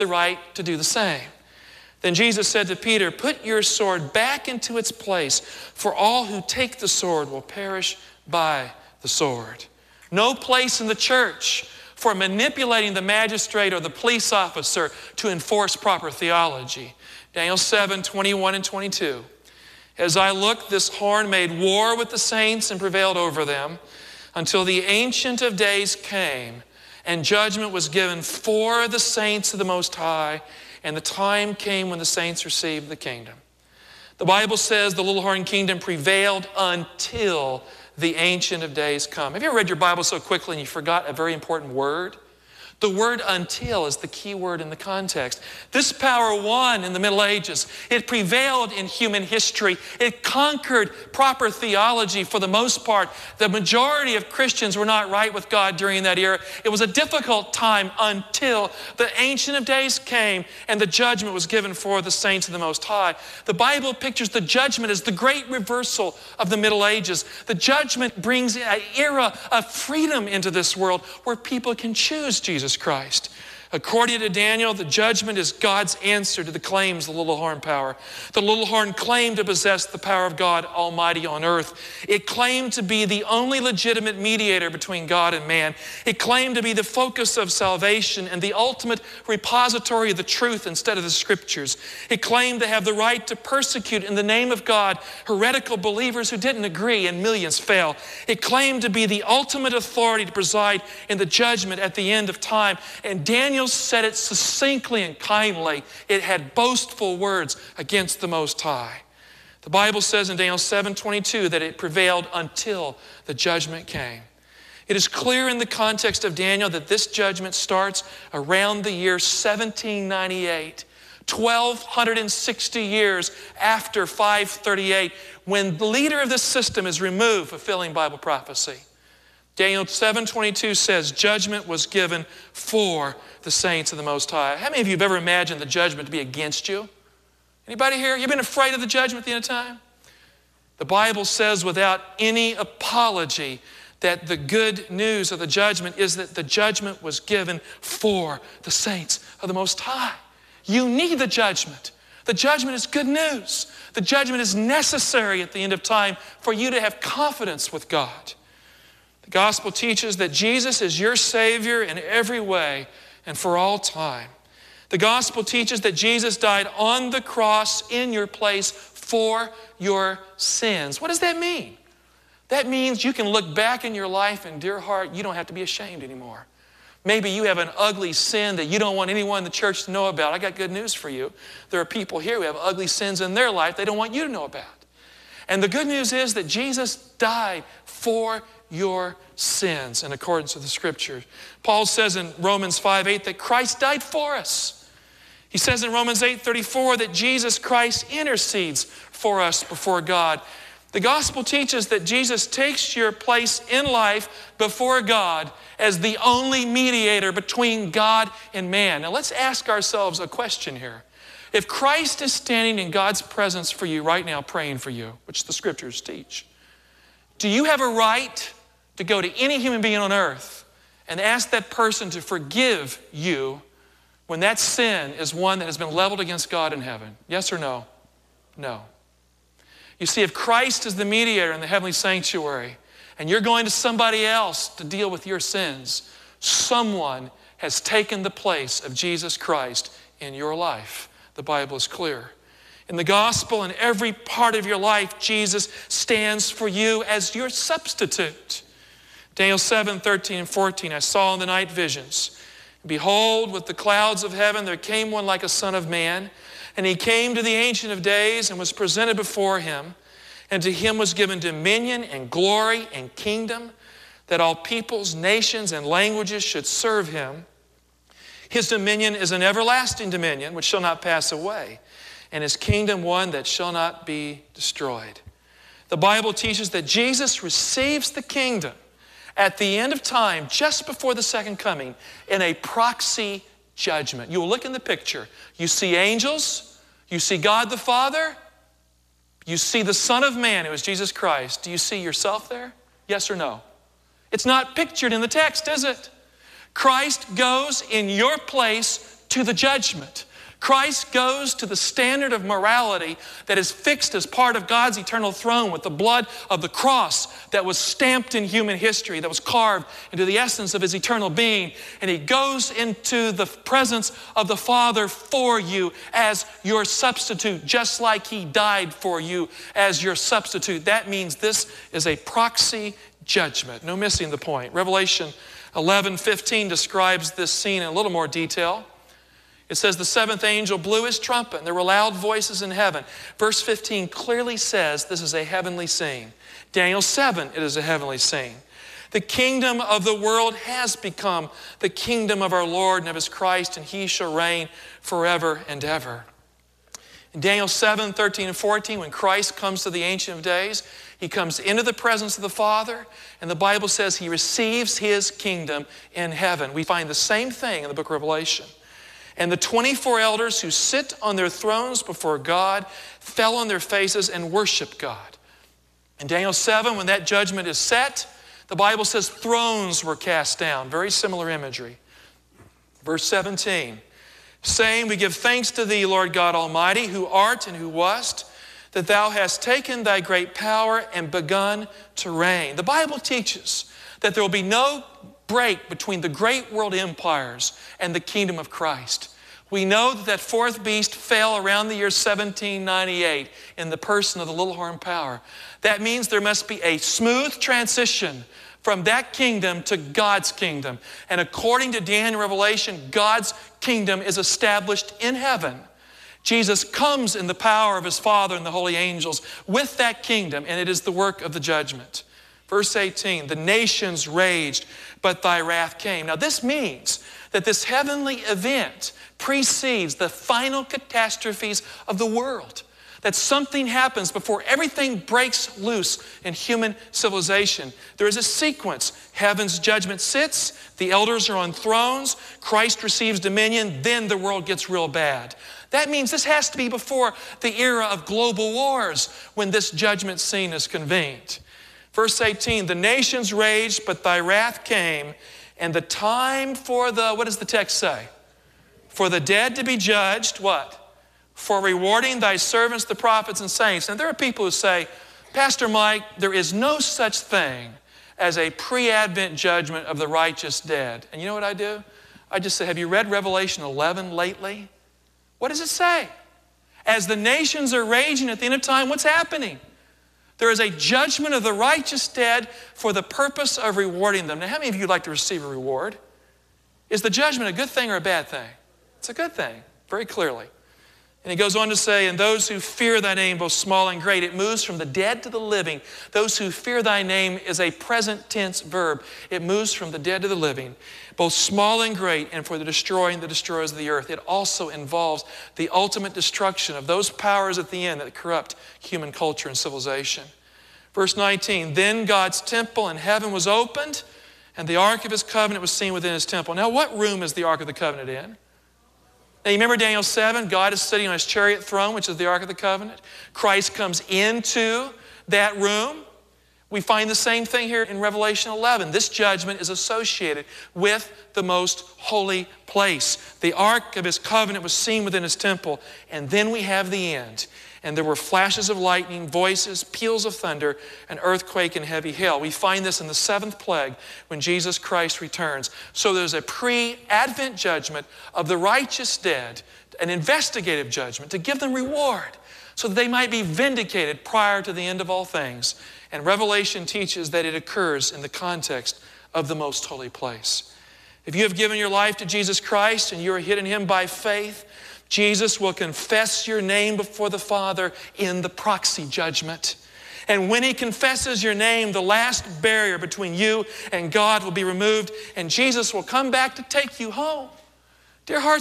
the right to do the same. Then Jesus said to Peter, "Put your sword back into its place, for all who take the sword will perish by the sword." No place in the church for manipulating the magistrate or the police officer to enforce proper theology. Daniel 7, 21 and 22. "As I looked, this horn made war with the saints and prevailed over them until the Ancient of Days came, and judgment was given for the saints of the Most High, and the time came when the saints received the kingdom." The Bible says the little horn kingdom prevailed until the Ancient of Days come. Have you ever read your Bible so quickly and you forgot a very important word? The word "until" is the key word in the context. This power won in the Middle Ages. It prevailed in human history. It conquered proper theology for the most part. The majority of Christians were not right with God during that era. It was a difficult time until the Ancient of Days came and the judgment was given for the saints of the Most High. The Bible pictures the judgment as the great reversal of the Middle Ages. The judgment brings an era of freedom into this world where people can choose Jesus Christ. According to Daniel, the judgment is God's answer to the claims of the little horn power. The little horn claimed to possess the power of God Almighty on earth. It claimed to be the only legitimate mediator between God and man. It claimed to be the focus of salvation and the ultimate repository of the truth instead of the scriptures. It claimed to have the right to persecute in the name of God heretical believers who didn't agree, and millions fell. It claimed to be the ultimate authority to preside in the judgment at the end of time. And Daniel said it succinctly and kindly. It had boastful words against the Most High. The Bible says in Daniel 7:22 that it prevailed until the judgment came. It is clear in the context of Daniel that this judgment starts around the year 1798, 1,260 years after 538, when the leader of this system is removed, fulfilling Bible prophecy. Daniel 7:22 says judgment was given for the saints of the Most High. How many of you have ever imagined the judgment to be against you? Anybody here? You've been afraid of the judgment at the end of time? The Bible says without any apology that the good news of the judgment is that the judgment was given for the saints of the Most High. You need the judgment. The judgment is good news. The judgment is necessary at the end of time for you to have confidence with God. The gospel teaches that Jesus is your Savior in every way and for all time. The gospel teaches that Jesus died on the cross in your place for your sins. What does that mean? That means you can look back in your life and, dear heart, you don't have to be ashamed anymore. Maybe you have an ugly sin that you don't want anyone in the church to know about. I got good news for you. There are people here who have ugly sins in their life they don't want you to know about. And the good news is that Jesus died for your sins in accordance with the scriptures. Paul says in Romans 5:8 that Christ died for us. He says in Romans 8:34 that Jesus Christ intercedes for us before God. The gospel teaches that Jesus takes your place in life before God as the only mediator between God and man. Now let's ask ourselves a question here. If Christ is standing in God's presence for you right now, praying for you, which the scriptures teach, do you have a right to go to any human being on earth and ask that person to forgive you when that sin is one that has been leveled against God in heaven? Yes or no? No. You see, if Christ is the mediator in the heavenly sanctuary and you're going to somebody else to deal with your sins, someone has taken the place of Jesus Christ in your life. The Bible is clear. In the gospel, in every part of your life, Jesus stands for you as your substitute. Daniel 7:13 and 14, I saw in the night visions. Behold, with the clouds of heaven there came one like a son of man, and he came to the Ancient of Days and was presented before him, and to him was given dominion and glory and kingdom, that all peoples, nations, and languages should serve him. His dominion is an everlasting dominion which shall not pass away, and his kingdom one that shall not be destroyed. The Bible teaches that Jesus receives the kingdom at the end of time, just before the second coming, in a proxy judgment. You will look in the picture. You see angels, you see God the Father, you see the Son of Man, who is Jesus Christ. Do you see yourself there? Yes or no? It's not pictured in the text, is it? Christ goes in your place to the judgment. Christ goes to the standard of morality that is fixed as part of God's eternal throne with the blood of the cross that was stamped in human history, that was carved into the essence of his eternal being. And he goes into the presence of the Father for you as your substitute, just like he died for you as your substitute. That means this is a proxy judgment. No missing the point. Revelation 11:15 describes this scene in a little more detail. It says, the seventh angel blew his trumpet, and there were loud voices in heaven. Verse 15 clearly says this is a heavenly scene. Daniel 7, it is a heavenly scene. The kingdom of the world has become the kingdom of our Lord and of his Christ, and he shall reign forever and ever. In Daniel 7, 13 and 14, when Christ comes to the Ancient of Days, he comes into the presence of the Father, and the Bible says he receives his kingdom in heaven. We find the same thing in the book of Revelation. And the 24 elders who sit on their thrones before God fell on their faces and worshiped God. In Daniel 7, when that judgment is set, the Bible says thrones were cast down. Very similar imagery. Verse 17, saying, we give thanks to thee, Lord God Almighty, who art and who wast, that thou hast taken thy great power and begun to reign. The Bible teaches that there will be no break between the great world empires and the kingdom of Christ. We know that that fourth beast fell around the year 1798 in the person of the little horn power. That means there must be a smooth transition from that kingdom to God's kingdom. And according to Daniel Revelation, God's kingdom is established in heaven. Jesus comes in the power of his Father and the holy angels with that kingdom, and it is the work of the judgment. Verse 18, the nations raged, but thy wrath came. Now this means that this heavenly event precedes the final catastrophes of the world. That something happens before everything breaks loose in human civilization. There is a sequence. Heaven's judgment sits, the elders are on thrones, Christ receives dominion, then the world gets real bad. That means this has to be before the era of global wars when this judgment scene is convened. Verse 18, the nations raged, but thy wrath came, and the time for the, what does the text say? For the dead to be judged, what? For rewarding thy servants, the prophets and saints. And there are people who say, Pastor Mike, there is no such thing as a pre-Advent judgment of the righteous dead. And you know what I do? I just say, have you read Revelation 11 lately? What does it say? As the nations are raging at the end of time, what's happening? There is a judgment of the righteous dead for the purpose of rewarding them. Now, how many of you would like to receive a reward? Is the judgment a good thing or a bad thing? It's a good thing, very clearly. And he goes on to say, and those who fear thy name, both small and great, it moves from the dead to the living. Those who fear thy name is a present tense verb. It moves from the dead to the living, both small and great, and for the destroying the destroyers of the earth. It also involves the ultimate destruction of those powers at the end that corrupt human culture and civilization. Verse 19, then God's temple in heaven was opened, and the ark of his covenant was seen within his temple. Now, what room is the ark of the covenant in? Now, you remember Daniel 7? God is sitting on his chariot throne, which is the Ark of the Covenant. Christ comes into that room. We find the same thing here in Revelation 11. This judgment is associated with the most holy place. The Ark of his covenant was seen within his temple. And then we have the end. And there were flashes of lightning, voices, peals of thunder, an earthquake, and heavy hail. We find this in the seventh plague when Jesus Christ returns. So there's a pre-Advent judgment of the righteous dead, an investigative judgment to give them reward so that they might be vindicated prior to the end of all things. And Revelation teaches that it occurs in the context of the most holy place. If you have given your life to Jesus Christ and you are hid in him by faith, Jesus will confess your name before the Father in the proxy judgment. And when he confesses your name, the last barrier between you and God will be removed, and Jesus will come back to take you home. Dear hearts